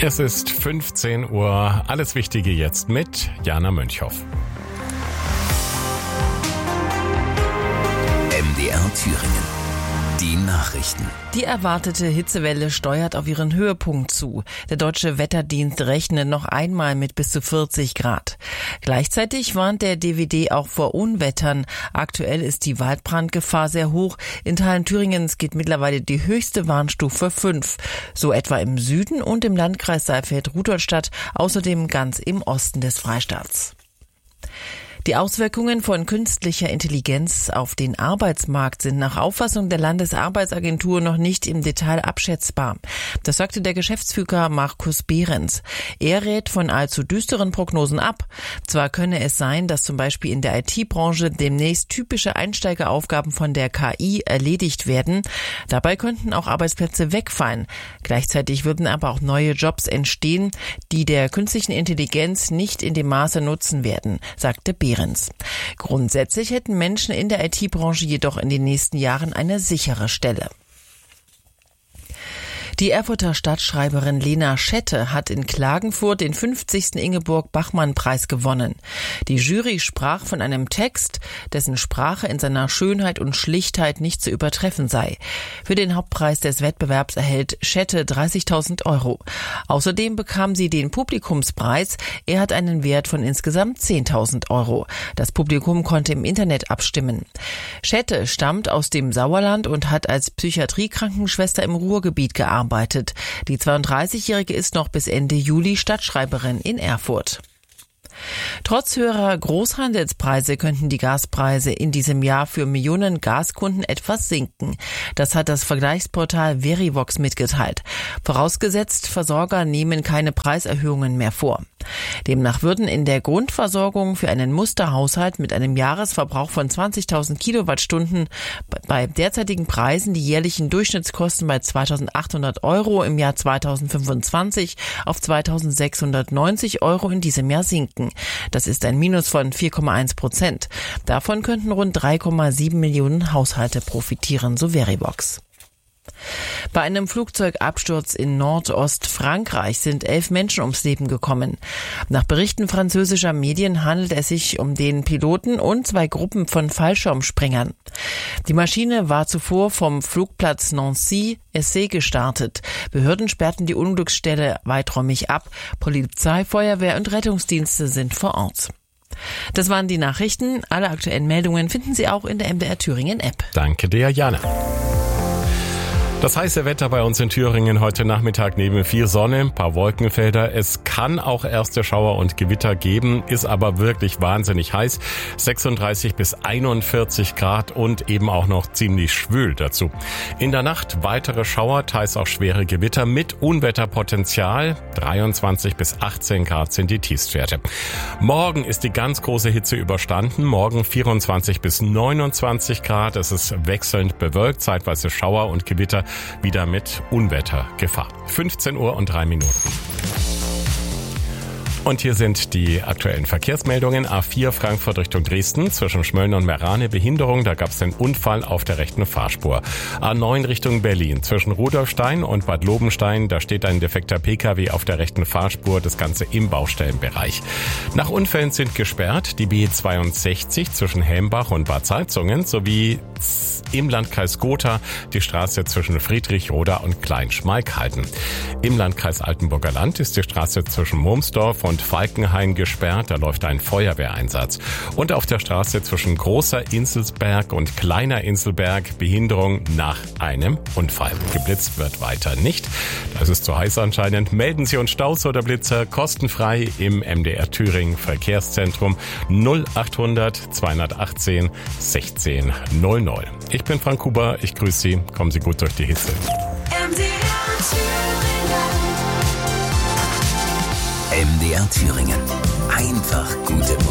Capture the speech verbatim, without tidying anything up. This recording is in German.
Es ist fünfzehn Uhr. Alles Wichtige jetzt mit Jana Mönchhoff. M D R Thüringen. Die Nachrichten. Die erwartete Hitzewelle steuert auf ihren Höhepunkt zu. Der Deutsche Wetterdienst rechnet noch einmal mit bis zu vierzig Grad. Gleichzeitig warnt der D W D auch vor Unwettern. Aktuell ist die Waldbrandgefahr sehr hoch. In Teilen Thüringens geht mittlerweile die höchste Warnstufe fünf. So etwa im Süden und im Landkreis Saalfeld-Rudolstadt, außerdem ganz im Osten des Freistaats. Die Auswirkungen von künstlicher Intelligenz auf den Arbeitsmarkt sind nach Auffassung der Landesarbeitsagentur noch nicht im Detail abschätzbar. Das sagte der Geschäftsführer Markus Behrens. Er rät von allzu düsteren Prognosen ab. Zwar könne es sein, dass zum Beispiel in der I T-Branche demnächst typische Einsteigeraufgaben von der K I erledigt werden. Dabei könnten auch Arbeitsplätze wegfallen. Gleichzeitig würden aber auch neue Jobs entstehen, die der künstlichen Intelligenz nicht in dem Maße nutzen werden, sagte Behrens. Grundsätzlich hätten Menschen in der I T-Branche jedoch in den nächsten Jahren eine sichere Stelle. Die Erfurter Stadtschreiberin Lena Schette hat in Klagenfurt den fünfzigsten Ingeborg-Bachmann-Preis gewonnen. Die Jury sprach von einem Text, dessen Sprache in seiner Schönheit und Schlichtheit nicht zu übertreffen sei. Für den Hauptpreis des Wettbewerbs erhält Schette dreißigtausend Euro. Außerdem bekam sie den Publikumspreis. Er hat einen Wert von insgesamt zehntausend Euro. Das Publikum konnte im Internet abstimmen. Schette stammt aus dem Sauerland und hat als Psychiatriekrankenschwester im Ruhrgebiet gearbeitet. Die zweiunddreißigjährige ist noch bis Ende Juli Stadtschreiberin in Erfurt. Trotz höherer Großhandelspreise könnten die Gaspreise in diesem Jahr für Millionen Gaskunden etwas sinken. Das hat das Vergleichsportal Verivox mitgeteilt. Vorausgesetzt, Versorger nehmen keine Preiserhöhungen mehr vor. Demnach würden in der Grundversorgung für einen Musterhaushalt mit einem Jahresverbrauch von zwanzigtausend Kilowattstunden bei derzeitigen Preisen die jährlichen Durchschnittskosten bei zweitausendachthundert Euro im Jahr zweitausendfünfundzwanzig auf zweitausendsechshundertneunzig Euro in diesem Jahr sinken. Das ist ein Minus von vier Komma eins Prozent. Davon könnten rund drei Komma sieben Millionen Haushalte profitieren, so Verivox. Bei einem Flugzeugabsturz in Nordostfrankreich sind elf Menschen ums Leben gekommen. Nach Berichten französischer Medien handelt es sich um den Piloten und zwei Gruppen von Fallschirmspringern. Die Maschine war zuvor vom Flugplatz Nancy-Essay gestartet. Behörden sperrten die Unglücksstelle weiträumig ab. Polizei, Feuerwehr und Rettungsdienste sind vor Ort. Das waren die Nachrichten. Alle aktuellen Meldungen finden Sie auch in der M D R Thüringen App. Danke dir, Jana. Das heiße Wetter bei uns in Thüringen heute Nachmittag neben viel Sonne, ein paar Wolkenfelder. Es kann auch erste Schauer und Gewitter geben, ist aber wirklich wahnsinnig heiß. sechsunddreißig bis einundvierzig Grad und eben auch noch ziemlich schwül dazu. In der Nacht weitere Schauer, teils auch schwere Gewitter mit Unwetterpotenzial. dreiundzwanzig bis achtzehn Grad sind die Tiefstwerte. Morgen ist die ganz große Hitze überstanden. Morgen vierundzwanzig bis neunundzwanzig Grad. Es ist wechselnd bewölkt, zeitweise Schauer und Gewitter. Wieder mit Unwettergefahr. fünfzehn Uhr und drei Minuten. Und hier sind die aktuellen Verkehrsmeldungen. A vier Frankfurt Richtung Dresden, zwischen Schmölln und Merane Behinderung, da gab es den Unfall auf der rechten Fahrspur. A neun Richtung Berlin, zwischen Rudolfstein und Bad Lobenstein, da steht ein defekter Pkw auf der rechten Fahrspur, das Ganze im Baustellenbereich. Nach Unfällen sind gesperrt die B zweiundsechzig zwischen Helmbach und Bad Salzungen sowie im Landkreis Gotha die Straße zwischen Friedrichroda und Kleinschmalkalden. Im Landkreis Altenburger Land ist die Straße zwischen Murmsdorf und Falkenhain gesperrt, da läuft ein Feuerwehreinsatz. Und auf der Straße zwischen Großer Inselsberg und Kleiner Inselberg Behinderung nach einem Unfall. Geblitzt wird weiter nicht. Das ist zu heiß anscheinend. Melden Sie uns Staus oder Blitzer kostenfrei im M D R Thüringen Verkehrszentrum null achthundert zweihundertachtzehn sechzehn null null. Ich bin Frank Huber, ich grüße Sie, kommen Sie gut durch die Hitze. M D R Thüringen. Einfach gute Musik.